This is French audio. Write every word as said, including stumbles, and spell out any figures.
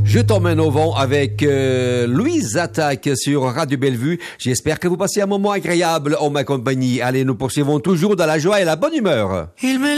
Je t'emmène au vent avec euh, Louise Attaque sur Radio Bellevue. J'espère que vous passez un moment agréable en ma compagnie. Allez, nous poursuivons toujours dans la joie et la bonne humeur. Il me